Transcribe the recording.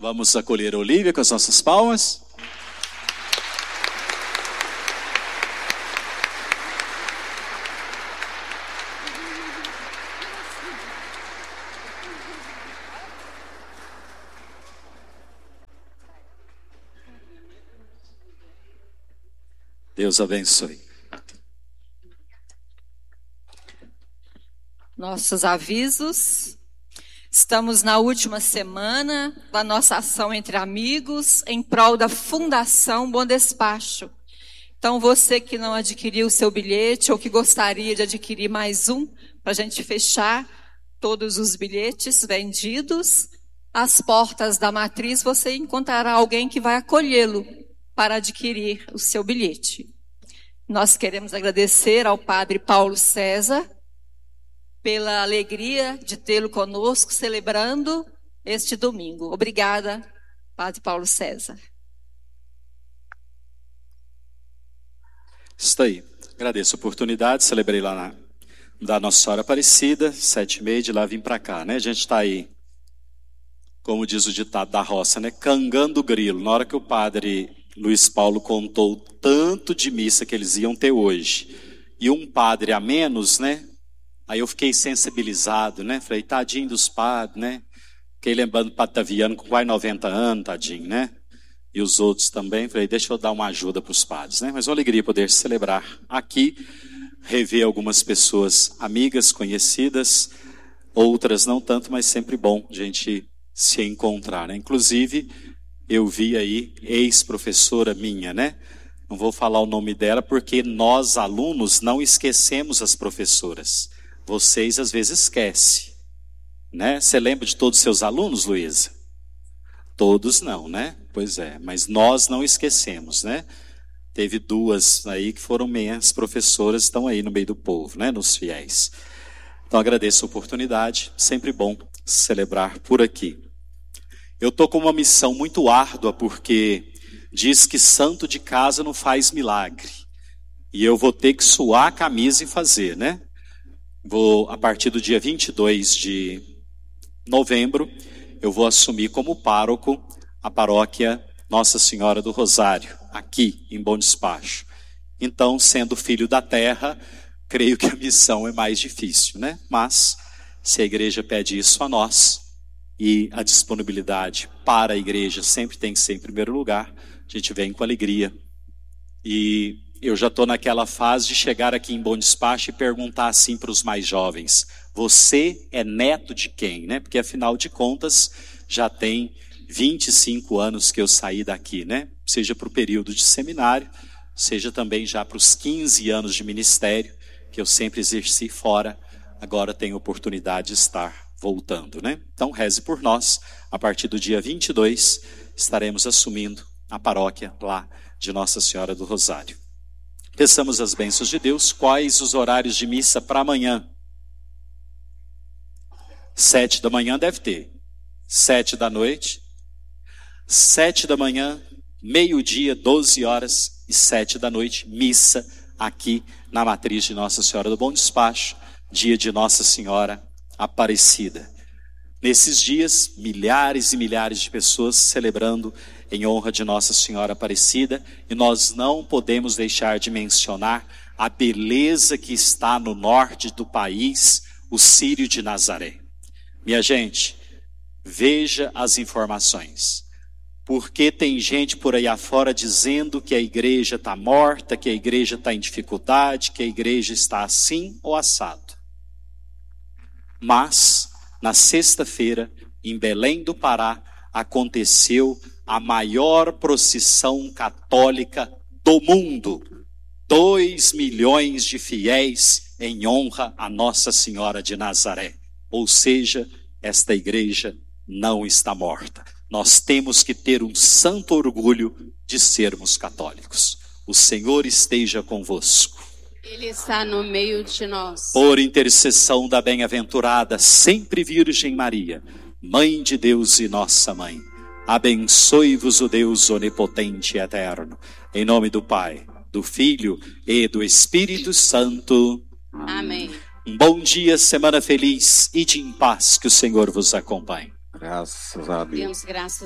Vamos acolher a Olívia com as nossas palmas. Deus abençoe. Nossos avisos. Estamos na última semana da nossa ação entre amigos em prol da Fundação Bom Despacho. Então, você que não adquiriu o seu bilhete ou que gostaria de adquirir mais um, para a gente fechar todos os bilhetes vendidos, às portas da matriz você encontrará alguém que vai acolhê-lo para adquirir o seu bilhete. Nós queremos agradecer ao Padre Paulo César pela alegria de tê-lo conosco, celebrando este domingo. Obrigada, Padre Paulo César. Está aí. Agradeço a oportunidade. Celebrei lá da Nossa Senhora Aparecida, 7h30, de lá vim para cá, né? A gente está aí, como diz o ditado da roça, né? Cangando o grilo. Na hora que o Padre Luiz Paulo contou tanto de missa que eles iam ter hoje, e um padre a menos, né? Aí eu fiquei sensibilizado, né? Falei, tadinho dos padres, né? Fiquei lembrando do Padre Taviano com quase 90 anos, tadinho, né? E os outros também. Falei, deixa eu dar uma ajuda para os padres, né? Mas uma alegria poder celebrar aqui, rever algumas pessoas amigas, conhecidas, outras não tanto, mas sempre bom a gente se encontrar, né? Inclusive, eu vi aí ex-professora minha, né? Não vou falar o nome dela porque nós, alunos, não esquecemos as professoras. Vocês, às vezes, esquecem, né? Você lembra de todos os seus alunos, Luísa? Todos não, né? Pois é, mas nós não esquecemos, né? Teve duas aí que foram minhas professoras, estão aí no meio do povo, né? Nos fiéis. Então, agradeço a oportunidade, sempre bom celebrar por aqui. Eu estou com uma missão muito árdua, porque diz que santo de casa não faz milagre. E eu vou ter que suar a camisa e fazer, né? Vou, a partir do dia 22 de novembro, eu vou assumir como pároco a paróquia Nossa Senhora do Rosário, aqui em Bom Despacho. Então, sendo filho da terra, creio que a missão é mais difícil, né? Mas, se a igreja pede isso a nós, e a disponibilidade para a igreja sempre tem que ser em primeiro lugar, a gente vem com alegria. E eu já estou naquela fase de chegar aqui em Bom Despacho e perguntar assim para os mais jovens, você é neto de quem, né? Porque afinal de contas já tem 25 anos que eu saí daqui, né? Seja para o período de seminário, seja também já para os 15 anos de ministério, que eu sempre exerci fora, agora tenho oportunidade de estar voltando, né? Então reze por nós, a partir do dia 22 estaremos assumindo a paróquia lá de Nossa Senhora do Rosário. Peçamos as bênçãos de Deus. Quais os horários de missa para amanhã? 7 da manhã deve ter. 7 da noite. 7 da manhã, meio-dia, 12 horas e 7 da noite, missa aqui na matriz de Nossa Senhora do Bom Despacho, dia de Nossa Senhora Aparecida. Nesses dias, milhares e milhares de pessoas celebrando em honra de Nossa Senhora Aparecida, e nós não podemos deixar de mencionar a beleza que está no norte do país, o Círio de Nazaré. Minha gente, veja as informações, porque tem gente por aí afora dizendo que a igreja está morta, que a igreja está em dificuldade, que a igreja está assim ou assado. Mas, na sexta-feira, em Belém do Pará, aconteceu a maior procissão católica do mundo. 2 milhões de fiéis em honra a Nossa Senhora de Nazaré. Ou seja, esta igreja não está morta. Nós temos que ter um santo orgulho de sermos católicos. O Senhor esteja convosco. Ele está no meio de nós. Por intercessão da bem-aventurada, sempre Virgem Maria, Mãe de Deus e nossa Mãe, abençoe-vos o Deus onipotente e eterno, em nome do Pai, do Filho e do Espírito Santo. Amém. Um bom dia, semana feliz e de em paz, que o Senhor vos acompanhe. Graças a Deus. Demos graças